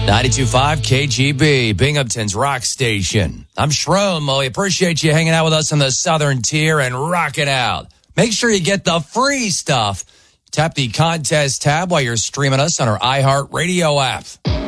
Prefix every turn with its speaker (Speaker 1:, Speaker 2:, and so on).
Speaker 1: 92.5 KGB, Binghamton's rock station. I'm Shroom. We appreciate you hanging out with us on the Southern Tier and rocking out. Make sure you get the free stuff. Tap the contest tab while you're streaming us on our iHeartRadio app.